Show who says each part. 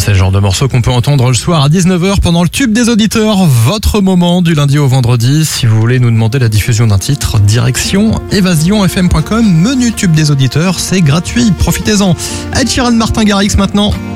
Speaker 1: C'est le genre de morceau qu'on peut entendre le soir à 19h pendant le tube des auditeurs. Votre moment du lundi au vendredi. Si vous voulez nous demander la diffusion d'un titre, direction evasionfm.com, menu tube des auditeurs, c'est gratuit. Profitez-en. Ed Sheeran, Martin Garrix maintenant.